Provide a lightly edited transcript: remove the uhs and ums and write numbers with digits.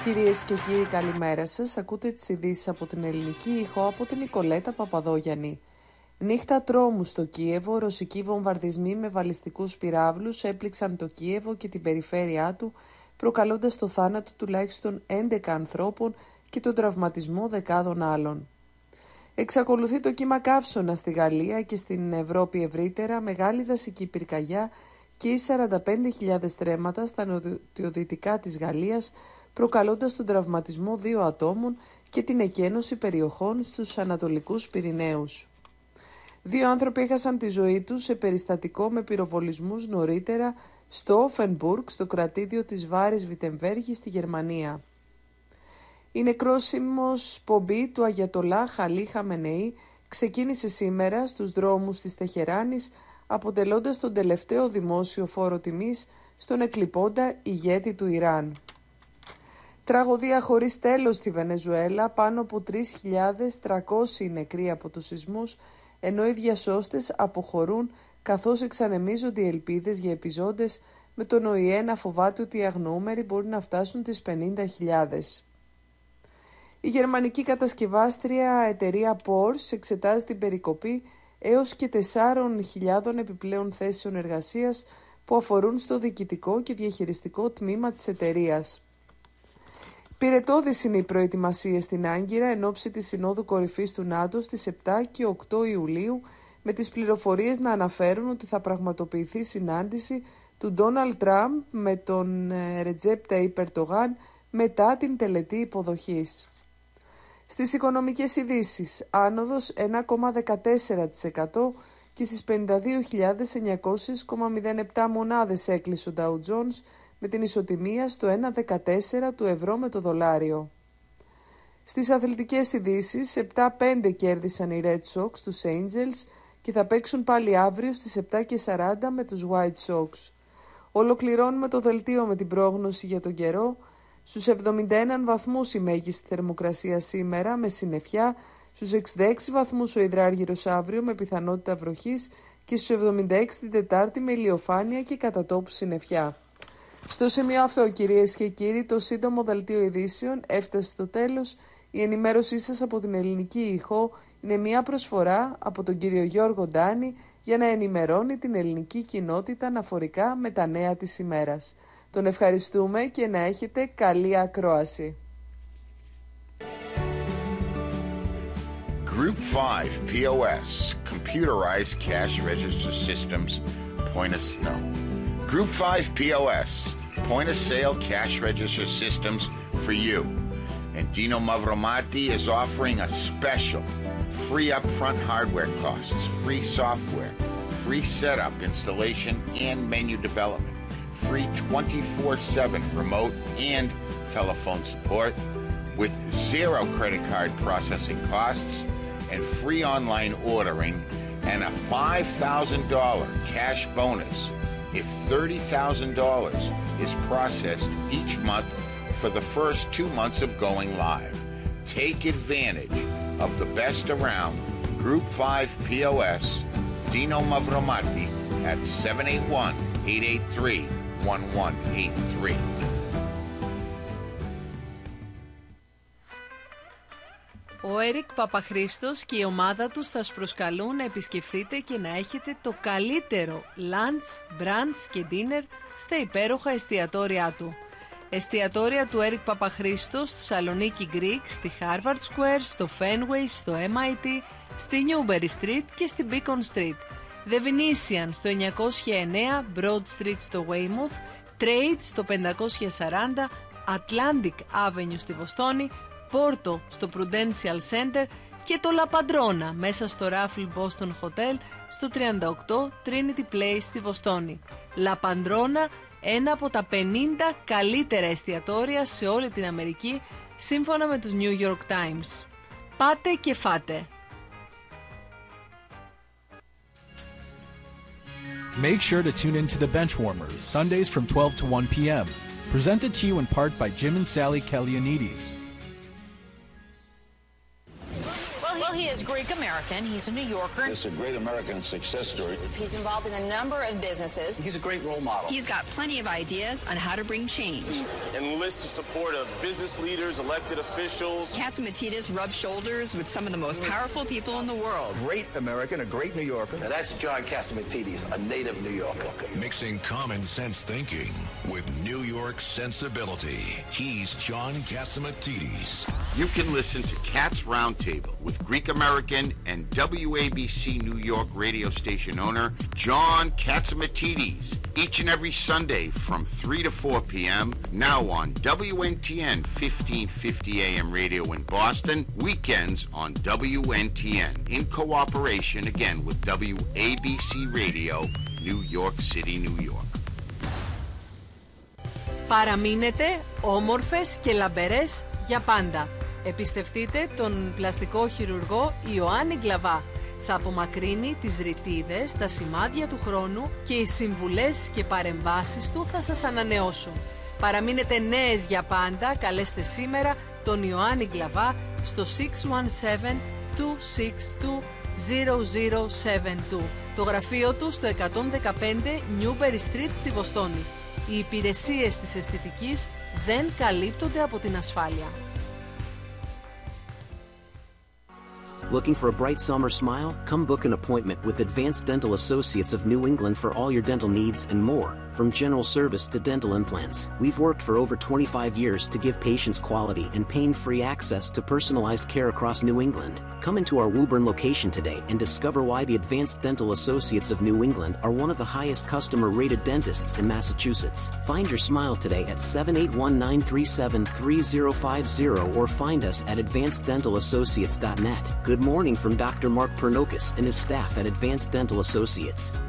Κυρίες και κύριοι, καλημέρα σας. Ακούτε τις ειδήσεις από την Ελληνική Ήχο από την Νικολέτα Παπαδόγιαννη. Νύχτα τρόμου στο Κίεβο. Ρωσικοί βομβαρδισμοί με βαλιστικούς πυράβλους έπληξαν το Κίεβο και την περιφέρειά του, προκαλώντας το θάνατο τουλάχιστον 11 ανθρώπων και τον τραυματισμό δεκάδων άλλων. Εξακολουθεί το κύμα καύσωνα στη Γαλλία και στην Ευρώπη ευρύτερα, μεγάλη δασική πυρκαγιά και οι 45.000 στρέμματα στα νοτιοδυτικά της Γαλλίας, προκαλώντας τον τραυματισμό 2 ατόμων και την εκένωση περιοχών στους Ανατολικούς Πυρηναίους. 2 άνθρωποι έχασαν τη ζωή τους σε περιστατικό με πυροβολισμούς νωρίτερα στο Όφενμπουργκ, στο κρατήδιο της Βάρης Βιτεμβέργη στη Γερμανία. Η νεκρόσιμος πομπή του Αγιατολάχ Αλή Χαμενεή ξεκίνησε σήμερα στους δρόμους της Τεχεράνης, αποτελώντας τον τελευταίο δημόσιο φόρο τιμής στον εκλειπώντα ηγέτη του Ιράν. Τραγωδία χωρίς τέλος στη Βενεζουέλα, πάνω από 3.300 νεκροί από τους σεισμούς, ενώ οι διασώστες αποχωρούν καθώς εξανεμίζονται οι ελπίδες για επιζώντες, με τον ΟΗΕ να φοβάται ότι οι αγνοούμεροι μπορεί να φτάσουν τις 50.000. Η γερμανική κατασκευάστρια εταιρεία Porsche εξετάζει την περικοπή έως και 4.000 επιπλέον θέσεων εργασίας που αφορούν στο διοικητικό και διαχειριστικό τμήμα της εταιρείας. Πυρετώδεις είναι οι προετοιμασίες στην Άγκυρα εν ώψη της Συνόδου Κορυφής του ΝΑΤΟ στις 7 και 8 Ιουλίου, με τις πληροφορίες να αναφέρουν ότι θα πραγματοποιηθεί συνάντηση του Ντόναλντ Τραμπ με τον Ρετζέπ Ταΐπ Ερντογάν μετά την τελετή υποδοχής. Στις οικονομικές ειδήσεις, άνοδος 1,14% και στις 52.900,07 μονάδες έκλεισε ο Dow Jones, με την ισοτιμία στο 1,14 του ευρώ με το δολάριο. Στις αθλητικές ειδήσεις, 7-5 κέρδισαν οι Red Sox τους Angels και θα παίξουν πάλι αύριο στις 7:40 με τους White Sox. Ολοκληρώνουμε το δελτίο με την πρόγνωση για τον καιρό. Στους 71 βαθμούς η μέγιστη θερμοκρασία σήμερα με συννεφιά, στους 66 βαθμούς ο υδράργυρος αύριο με πιθανότητα βροχής και στους 76 την Τετάρτη με ηλιοφάνεια και κατά τόπου συννεφιά. Στο σημείο αυτό, κυρίες και κύριοι, το σύντομο δελτίο ειδήσεων έφτασε στο τέλος. Η ενημέρωσή σας από την Ελληνική Ήχο είναι μια προσφορά από τον κύριο Γιώργο Ντάνη για να ενημερώνει την ελληνική κοινότητα αναφορικά με τα νέα της ημέρας. Τον ευχαριστούμε και να έχετε καλή ακρόαση. Group 5 POS, Computerized Cash Register Systems, Point of Snow. Group 5 POS, Point of Sale Cash Register Systems for you. And Dino Mavromati is offering a special free upfront hardware costs, free software, free setup, installation, and menu development, free 24/7 remote and telephone support with 0 credit card processing costs and free online ordering and a $5,000 cash bonus if $30,000 is processed each month for the first 2 months of going live. Take advantage of the best around Group 5 POS, Dino Mavromati at 781-883-1183. Ο Έρικ Παπαχρήστος και η ομάδα τους θα σας προσκαλούν να επισκεφθείτε και να έχετε το καλύτερο lunch, brunch και dinner στα υπέροχα εστιατόρια του. Εστιατόρια του Έρικ Παπαχρήστος στο Σαλονίκη Greek, στη Harvard Square, στο Fenway, στο MIT, στη Newberry Street και στη Beacon Street. The Venetian στο 909, Broad Street στο Weymouth, Trade στο 540, Atlantic Avenue στη Βοστόνη, Πόρτο στο Prudential Center και το La Padrona μέσα στο Raffle Boston Hotel στο 38 Trinity Place στη Βοστόνη. La Padrona, ένα από τα 50 καλύτερα εστιατόρια σε όλη την Αμερική, σύμφωνα με τους New York Times. Πάτε και φάτε! Make sure to tune in to the Benchwarmers, Sundays from 12 to 1 p.m. Presented to you in part by Jim and Sally Kalianides. Well, he is Greek American. He's a New Yorker. It's a great American success story. He's involved in a number of businesses. He's a great role model. He's got plenty of ideas on how to bring change. He enlists the support of business leaders, elected officials. Katzimatidis rubs shoulders with some of the most powerful people in the world. Great American, a great New Yorker. Now that's John Katzimatidis, a native New Yorker. Mixing common sense thinking with New York sensibility. He's John Katzimatidis. You can listen to Katz Roundtable with Greek American and WABC New York radio station owner John Katzimatidis each and every Sunday from 3 to 4 p.m. now on WNTN 1550 AM radio in Boston, weekends on WNTN in cooperation again with WABC Radio, New York City, New York. Παραμείνετε όμορφες και λαμπερές για πάντα. Εμπιστευτείτε τον πλαστικό χειρουργό Ιωάννη Γκλαβά. Θα απομακρύνει τις ρητίδες, τα σημάδια του χρόνου και οι συμβουλές και παρεμβάσεις του θα σας ανανεώσουν. Παραμείνετε νέες για πάντα, καλέστε σήμερα τον Ιωάννη Γκλαβά στο 617-262-0072. Το γραφείο του στο 115 Newbury Street στη Βοστόνη. Οι υπηρεσίες της αισθητικής δεν καλύπτονται από την ασφάλεια. Looking for a bright summer smile? Come book an appointment with Advanced Dental Associates of New England for all your dental needs and more, from general service to dental implants. We've worked for over 25 years to give patients quality and pain-free access to personalized care across New England. Come into our Woburn location today and discover why the Advanced Dental Associates of New England are one of the highest customer-rated dentists in Massachusetts. Find your smile today at 781-937-3050 or find us at advanceddentalassociates.net. Good morning from Dr. Mark Pernokis and his staff at Advanced Dental Associates.